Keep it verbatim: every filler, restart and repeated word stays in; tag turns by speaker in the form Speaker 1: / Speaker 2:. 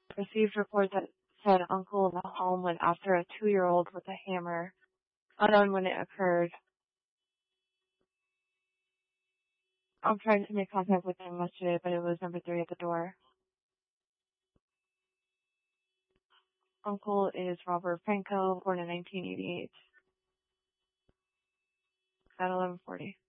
Speaker 1: Received report that said uncle in the home went after a two-year-old with a hammer. Unknown when it occurred. I'm trying to make contact with him yesterday, but it was number three at the door. Uncle is Robert Franco, born in nineteen eighty-eight. At eleven forty.